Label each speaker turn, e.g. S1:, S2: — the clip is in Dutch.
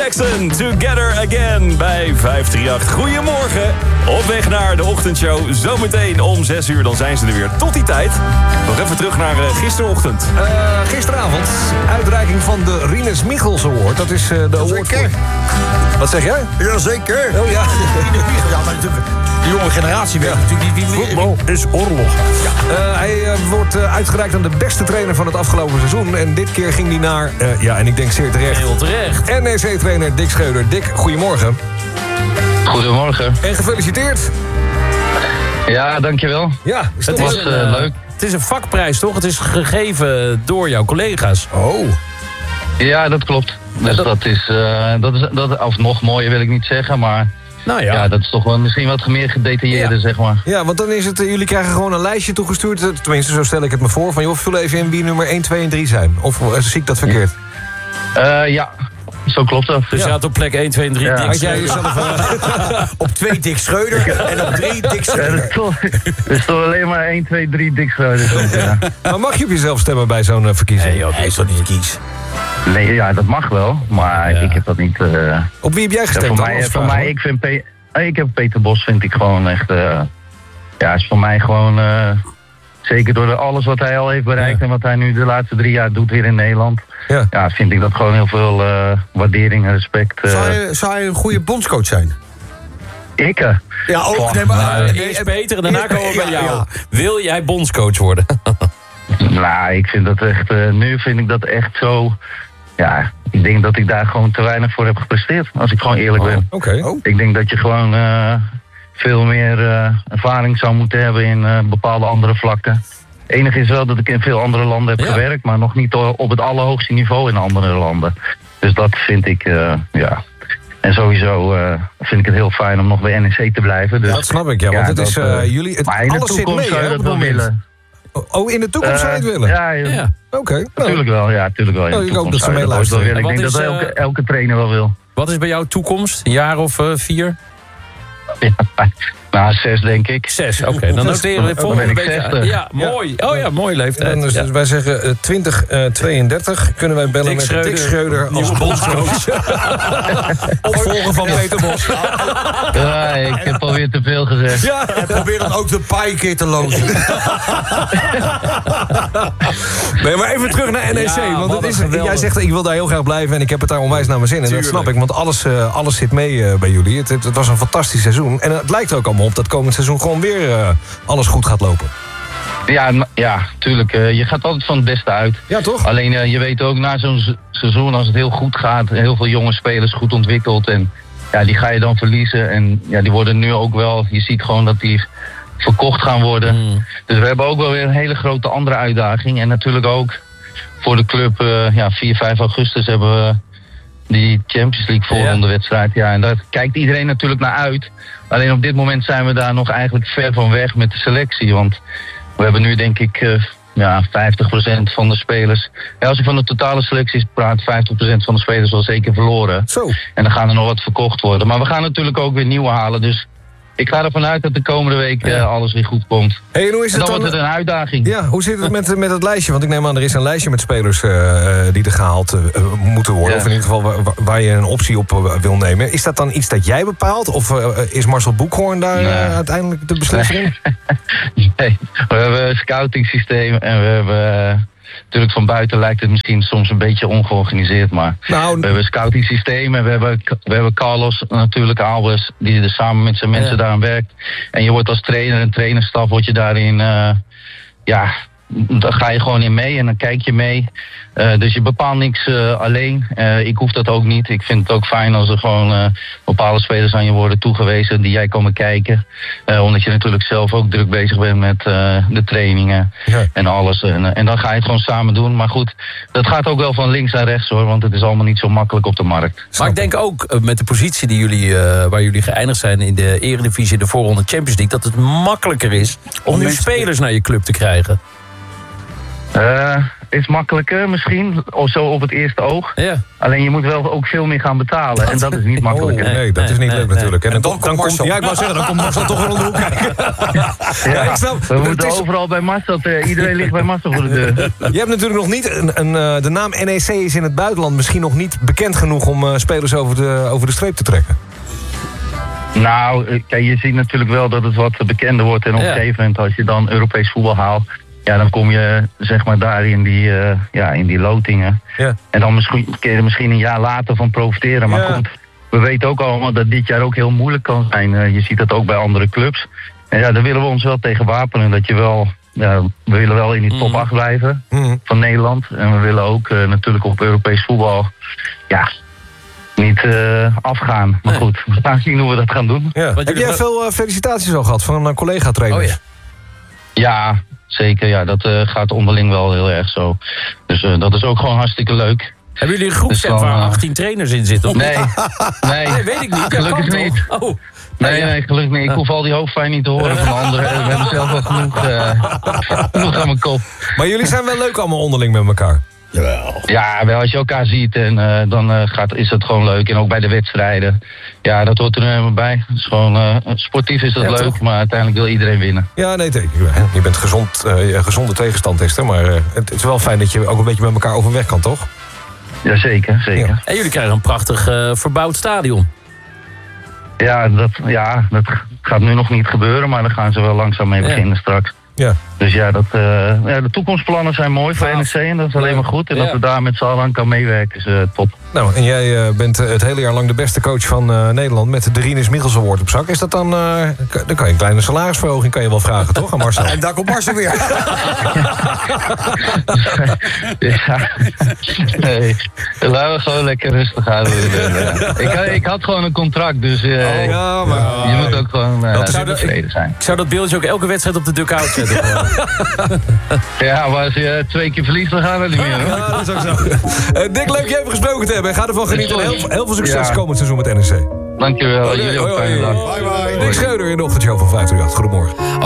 S1: Jackson, Together Again bij 538. Goedemorgen. Op weg naar de ochtendshow. Zometeen om 6 uur, dan zijn ze er weer. Tot die tijd. Nog even terug naar gisterochtend.
S2: Gisteravond, uitreiking van de Rinus Michels Award. Dat is de award voor... Wat zeg jij?
S3: Jazeker.
S2: Oh ja.
S3: Ja, maar natuurlijk... De jonge generatie weet natuurlijk niet wie...
S2: Voetbal is oorlog. Hij wordt uitgereikt aan de beste trainer van het afgelopen seizoen. En dit keer ging hij naar, en ik denk zeer terecht...
S1: Heel terecht.
S2: NEC-trainer Dick Schreuder. Dick, goedemorgen.
S4: Goedemorgen.
S2: En gefeliciteerd.
S4: Ja, dankjewel.
S2: Ja,
S4: Het was leuk.
S1: Het is een vakprijs, toch? Het is gegeven door jouw collega's.
S2: Oh.
S4: Ja, dat klopt. Dus dat of nog mooier wil ik niet zeggen, maar...
S1: Nou
S4: Ja, dat is toch wel misschien wat meer gedetailleerder, zeg maar.
S2: Ja, want dan is het, jullie krijgen gewoon een lijstje toegestuurd. Tenminste, zo stel ik het me voor. Van joh, vul even in wie nummer 1, 2 en 3 zijn. Of zie ik dat verkeerd?
S4: Ja, zo klopt dat.
S1: Dus je had op plek 1, 2 en 3 Dick
S2: Had jij jezelf
S3: Op 2 Dick Schreuder en op 3 Dick Schreuder.
S4: Er is toch alleen maar 1, 2, 3 Dick Schreuder. Ja.
S2: Maar mag je op jezelf stemmen bij zo'n verkiezing?
S1: Nee,
S3: Hij is toch niet kies?
S4: Nee, ja, dat mag wel, maar ik heb dat niet...
S2: Op wie heb jij gestemd?
S4: voor mij, ik heb Peter Bos, vind ik gewoon echt... is voor mij gewoon... zeker door alles wat hij al heeft bereikt en wat hij nu de laatste 3 jaar doet weer in Nederland... Ja, vind ik dat gewoon heel veel waardering en respect.
S3: Zou hij een goede bondscoach zijn?
S4: Ik?
S3: Ja, ook. Nee, maar,
S1: eerst Peter en daarna komen we bij jou.
S3: Ja.
S1: Wil jij bondscoach worden?
S4: Nou, ik vind dat echt... nu vind ik dat echt zo... Ja, ik denk dat ik daar gewoon te weinig voor heb gepresteerd. Als ik gewoon eerlijk ben.
S2: Oké.
S4: Ik denk dat je gewoon veel meer ervaring zou moeten hebben in bepaalde andere vlakken. Het enige is wel dat ik in veel andere landen heb gewerkt, maar nog niet op het allerhoogste niveau in andere landen. Dus dat vind ik, En sowieso vind ik het heel fijn om nog bij NEC te blijven. Dus,
S2: dat snap ik, want het is jullie...
S4: Maar in de
S2: alles zit
S4: toekomst
S2: mee,
S4: zou je
S2: hè,
S4: dat wel willen.
S2: Oh, in de toekomst zou je het willen?
S4: Ja.
S2: Oké.
S4: Natuurlijk wel, ja, natuurlijk wel.
S2: Ik hoop dat ze meeluisteren.
S4: Ik denk dat elke trainer wel wil.
S1: Wat is bij jou toekomst? Een jaar of 4?
S4: Ja, 6 denk ik.
S1: 6, oké. Dan noteren we volgende week.
S4: 60.
S1: Ja, mooi. Oh ja, mooie leeftijd.
S2: En dus wij zeggen 2032 kunnen wij bellen met Dick Schreuder als bondscoach. Opvolger van Peter Bos.
S4: Ja, ik heb alweer te veel gezegd.
S3: Ja, en probeer dan ook de paai een keer te lozen.
S2: Nee, maar even terug naar NEC.
S1: Ja,
S2: want het is, jij zegt, ik wil daar heel graag blijven en ik heb het daar onwijs naar mijn zin. En dat snap ik, want alles zit mee bij jullie. Het was een fantastisch seizoen. En het lijkt er ook allemaal op dat komend seizoen gewoon weer alles goed gaat lopen.
S4: Ja, tuurlijk. Je gaat altijd van het beste uit.
S2: Ja, toch?
S4: Alleen je weet ook na zo'n seizoen, als het heel goed gaat, heel veel jonge spelers goed ontwikkeld. En ja, die ga je dan verliezen. En ja, die worden nu ook wel, je ziet gewoon dat die verkocht gaan worden. Dus we hebben ook wel weer een hele grote andere uitdaging. En natuurlijk ook voor de club, 4, 5 augustus hebben we die Champions League voorronde wedstrijd. Ja, en daar kijkt iedereen natuurlijk naar uit. Alleen op dit moment zijn we daar nog eigenlijk ver van weg met de selectie. Want we hebben nu denk ik 50% van de spelers. Ja, als je van de totale selecties praat, 50% van de spelers wel zeker verloren.
S2: Zo.
S4: En dan gaan er nog wat verkocht worden. Maar we gaan natuurlijk ook weer nieuwe halen. Dus ik ga ervan uit dat de komende week alles weer goed komt.
S2: Hey, en hoe is het
S4: dan wordt het een uitdaging.
S2: Ja, hoe zit het met het lijstje? Want ik neem aan, er is een lijstje met spelers die er gehaald moeten worden. Ja. Of in ieder geval waar je een optie op wil nemen. Is dat dan iets dat jij bepaalt? Of is Marcel Boekhoorn daar uiteindelijk de beslisser in?
S4: Nee, we hebben een scouting systeem en we hebben... Natuurlijk van buiten lijkt het misschien soms een beetje ongeorganiseerd, maar we hebben een scouting systeem en we hebben Carlos natuurlijk, Albers, die er samen met zijn mensen daaraan werkt. En je wordt als trainer en trainerstaf, word je daarin, dan ga je gewoon in mee en dan kijk je mee. Dus je bepaalt niks alleen. Ik hoef dat ook niet. Ik vind het ook fijn als er gewoon bepaalde spelers aan je worden toegewezen die jij komen kijken. Omdat je natuurlijk zelf ook druk bezig bent met de trainingen en alles. En dan ga je het gewoon samen doen. Maar goed, dat gaat ook wel van links naar rechts hoor. Want het is allemaal niet zo makkelijk op de markt.
S1: Maar ik denk ook met de positie die waar jullie geëindigd zijn in de Eredivisie, de voorronde Champions League, dat het makkelijker is om nu spelers naar je club te krijgen.
S4: is makkelijker misschien, of zo op het eerste oog.
S5: Ja.
S4: Alleen je moet wel ook veel meer gaan betalen. En dat is niet makkelijker.
S2: Nee, dat is niet leuk natuurlijk. En
S3: dan komt Marcel.
S2: Ja, ik wou zeggen, dan komt Marcel toch wel om de hoek kijken. Ja, ik snap.
S4: We moeten overal bij Marcel. Iedereen ligt bij Marcel voor de deur.
S2: Je hebt natuurlijk nog niet de naam NEC is in het buitenland misschien nog niet bekend genoeg om spelers over de streep te trekken.
S4: Nou, kijk, je ziet natuurlijk wel dat het wat bekender wordt. En op een gegeven moment, als je dan Europees voetbal haalt, ja, dan kom je zeg maar daar in die lotingen. Ja. En dan kun je er misschien een jaar later van profiteren. Maar goed, we weten ook allemaal dat dit jaar ook heel moeilijk kan zijn. Je ziet dat ook bij andere clubs. En ja, daar willen we ons wel tegen wapenen. Dat je wel, we willen wel in die top 8 blijven van Nederland. En we willen ook natuurlijk op Europees voetbal, niet afgaan. Maar goed, we gaan zien hoe we dat gaan doen.
S2: Ja. Heb jij veel felicitaties al gehad van collega-trainers?
S4: Ja, zeker. Ja, dat gaat onderling wel heel erg zo. Dus dat is ook gewoon hartstikke leuk.
S5: Hebben jullie een groepsapp waar 18 trainers in zitten? Of
S4: nee,
S5: weet ik niet.
S4: Gelukkig niet.
S5: Oh.
S4: Nee, gelukkig niet. Ik hoef al die hoofdpijn niet te horen van anderen. We hebben zelf wel genoeg aan mijn kop.
S2: Maar jullie zijn wel leuk allemaal onderling met elkaar?
S3: Jawel.
S4: Ja, wel als je elkaar ziet en dan is het gewoon leuk. En ook bij de wedstrijden. Ja, dat hoort er nu helemaal bij. Het is gewoon, sportief is dat leuk, toch? Maar uiteindelijk wil iedereen winnen.
S2: Ja, nee, je bent gezonde tegenstand, is er. Maar het is wel fijn dat je ook een beetje met elkaar overweg kan, toch?
S4: Ja, zeker. Ja.
S5: En jullie krijgen een prachtig verbouwd stadion.
S4: Ja, dat gaat nu nog niet gebeuren, maar daar gaan ze wel langzaam mee beginnen straks.
S2: Ja.
S4: Dus de toekomstplannen zijn mooi voor NEC en dat is alleen maar goed. En dat we daar met z'n allen aan kan meewerken is top.
S2: Nou, en jij bent het hele jaar lang de beste coach van Nederland met de Rinus Michels Award op zak. Is dat dan kan je een kleine salarisverhoging kan je wel vragen, toch, aan Marcel?
S3: En daar komt Marcel weer.
S4: Nee, laten we gewoon lekker rustig aan doen. Ik had gewoon een contract, dus je moet ook gewoon tevreden zijn.
S5: Ik zou dat beeldje ook elke wedstrijd op de dugout zetten.
S4: Ja, maar als je 2 keer verliest, dan gaan we niet meer.
S2: Ja, dat is ook zo. Dick, leuk je even gesproken te hebben. Ga ervan genieten. Heel veel succes komend seizoen met NEC.
S4: Dankjewel. Jullie ook fijne dag.
S3: Bye bye.
S2: Dick Schreuder in de ochtendshow van 538. Goedemorgen.